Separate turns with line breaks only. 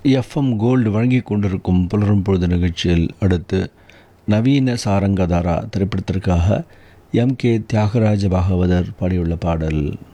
FM gold வழங்கி கொண்டிருக்கும் புலரும் பொழுது நிகழ்ச்சியில் அடுத்து நவீன சாரங்கதாரா திரைப்படத்திற்காக எம்.கே. தியாகராஜ பாகவதர் பாடியுள்ள பாடல்.